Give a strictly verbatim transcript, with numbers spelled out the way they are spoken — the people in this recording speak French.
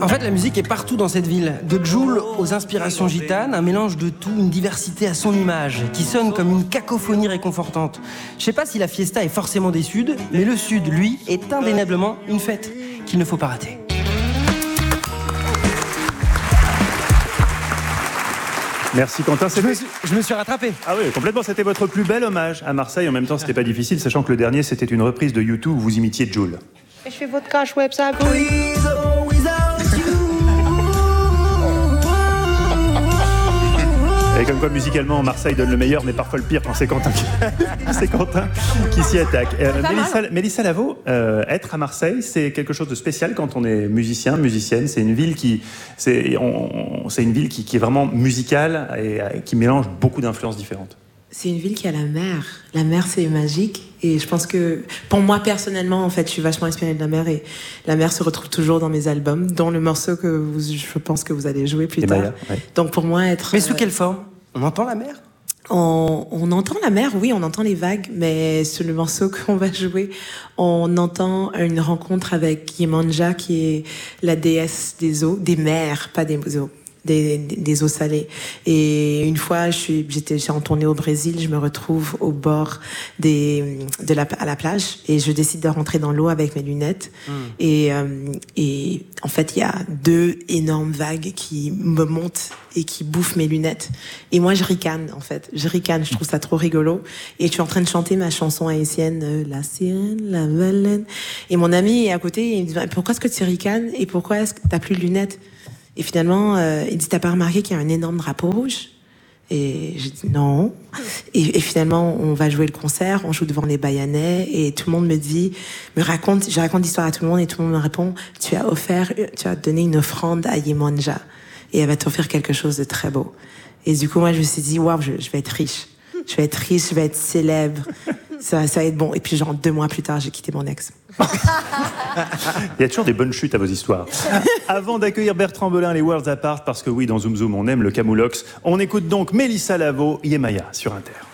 En fait, la musique est partout dans cette ville. De Jul aux inspirations gitanes, un mélange de tout, une diversité à son image, qui sonne comme une cacophonie réconfortante. Je sais pas si la fiesta est forcément des Suds, mais le Sud, lui, est indéniablement une fête qu'il ne faut pas rater. Merci Quentin. Je me, suis, je me suis rattrapé. Ah oui, complètement. C'était votre plus bel hommage à Marseille. En même temps, c'était pas difficile, sachant que le dernier, c'était une reprise de U deux où vous imitiez Jul. Je fais votre cache web, ça. Et comme quoi, musicalement, Marseille donne le meilleur, mais parfois le pire quand c'est Quentin qui, c'est Quentin qui s'y attaque. Euh, Mélissa, Mélissa Lavo, euh, être à Marseille, c'est quelque chose de spécial quand on est musicien, musicienne. C'est une ville qui, c'est, on, c'est une ville qui, qui est vraiment musicale et, et qui mélange beaucoup d'influences différentes. C'est une ville qui a la mer. La mer, c'est magique. Et je pense que, pour moi, personnellement, en fait, je suis vachement inspirée de la mer. Et la mer se retrouve toujours dans mes albums, dont le morceau que vous, je pense que vous allez jouer plus et tard. Maya, ouais. Donc, pour moi, être... Mais sous quelle forme ? On entend la mer ? on, on entend la mer, oui, on entend les vagues. Mais sur le morceau qu'on va jouer, on entend une rencontre avec Yemanja, qui est la déesse des eaux, des mers, pas des eaux. Des, des, des eaux salées. Et une fois, je suis, j'étais, j'ai en tournée au Brésil, je me retrouve au bord des, de la, à la plage, et je décide de rentrer dans l'eau avec mes lunettes. Mm. Et, euh, et en fait, il y a deux énormes vagues qui me montent et qui bouffent mes lunettes. Et moi, je ricane, en fait. Je ricane, je trouve ça trop rigolo. Et je suis en train de chanter ma chanson haïtienne, euh, La sirène, la baleine. Et mon ami est à côté, et il me dit, pourquoi est-ce que tu ricanes et pourquoi est-ce que t'as plus de lunettes? Et finalement, euh, il dit, t'as pas remarqué qu'il y a un énorme drapeau rouge? Et j'ai dit non. Et, et finalement, on va jouer le concert, on joue devant les Bayanais, et tout le monde me dit, me raconte, je raconte l'histoire à tout le monde, et tout le monde me répond, tu as offert, tu as donné une offrande à Yemanja, et elle va t'offrir quelque chose de très beau. Et du coup, moi, je me suis dit, waouh, je, je vais être riche. Je vais être riche, je vais être célèbre. Ça, ça va être bon. Et puis, genre, deux mois plus tard, j'ai quitté mon ex. Il y a toujours des bonnes chutes à vos histoires. Avant d'accueillir Bertrand Belin, les Worlds Apart, parce que oui, dans Zoom Zoom, on aime le camoulox, on écoute donc Mélissa Lavo, Yemaya sur Inter.